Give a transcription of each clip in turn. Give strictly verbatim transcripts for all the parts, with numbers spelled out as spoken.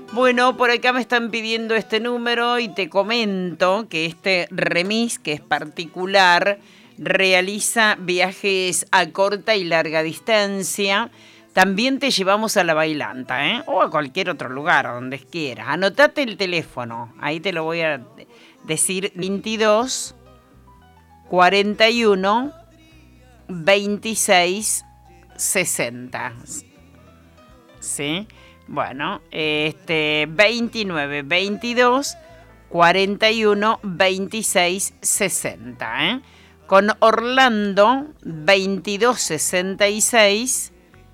Bueno, por acá me están pidiendo este número y te comento que este remis, que es particular, realiza viajes a corta y larga distancia. También te llevamos a La Bailanta, ¿eh? O a cualquier otro lugar, donde quieras. Anotate el teléfono, ahí te lo voy a decir: veintidós, cuarenta y uno, veintiséis, sesenta. ¿Sí? Bueno, este veintinueve, veintidós, cuarenta y uno, veintiséis, sesenta, ¿eh? Con Orlando, veintidós, sesenta y seis,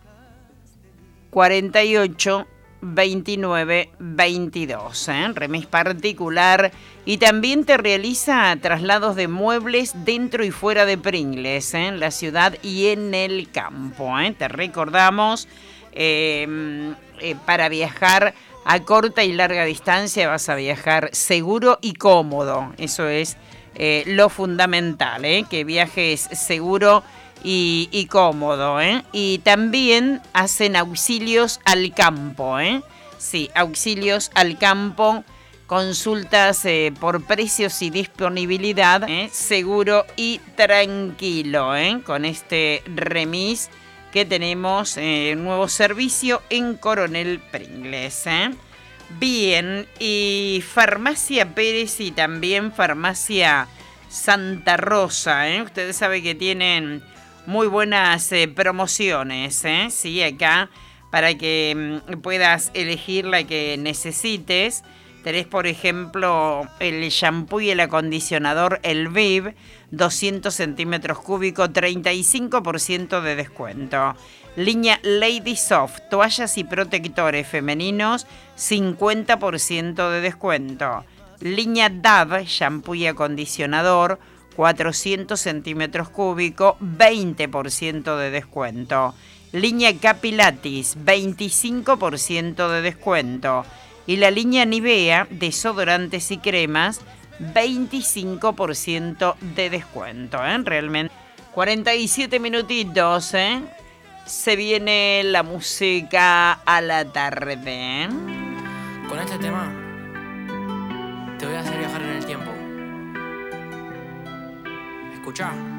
cuarenta y ocho, veintinueve, veintidós, ¿eh? Remis particular. Y también te realiza traslados de muebles dentro y fuera de Pringles, ¿eh? En la ciudad y en el campo, ¿eh? Te recordamos, eh, eh, para viajar a corta y larga distancia vas a viajar seguro y cómodo. Eso es eh, lo fundamental, ¿eh? Que viajes seguro y, y cómodo, ¿eh? Y también hacen auxilios al campo, ¿eh? Sí, auxilios al campo, consultas eh, por precios y disponibilidad, ¿eh? Seguro y tranquilo, ¿eh? Con este remis que tenemos, eh, nuevo servicio en Coronel Pringles, ¿eh? Bien, y Farmacia Pérez y también Farmacia Santa Rosa, ¿eh? Ustedes saben que tienen muy buenas eh, promociones, ¿eh? Sí, acá, para que mm, puedas elegir la que necesites. Tenés, por ejemplo, el shampoo y el acondicionador El Viv, doscientos centímetros cúbicos, treinta y cinco por ciento de descuento. Línea Lady Soft, toallas y protectores femeninos, cincuenta por ciento de descuento. Línea Dove, shampoo y acondicionador, cuatrocientos centímetros cúbicos, veinte por ciento de descuento. Línea Capilatis, veinticinco por ciento de descuento. Y la línea Nivea, desodorantes y cremas, veinticinco por ciento de descuento, ¿eh? Realmente. cuarenta y siete minutitos, ¿eh? Se viene la música a la tarde. Con este tema te voy a hacer viajar en el tiempo. Escuchá.